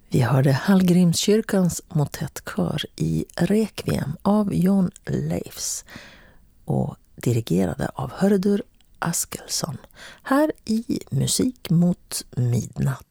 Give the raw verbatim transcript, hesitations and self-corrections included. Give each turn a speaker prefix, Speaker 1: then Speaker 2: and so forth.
Speaker 1: Vi hörde Hallgrimskyrkans motettkör i Requiem av John Leifs och dirigerade av Hördur Askelsson här i Musik mot midnatt.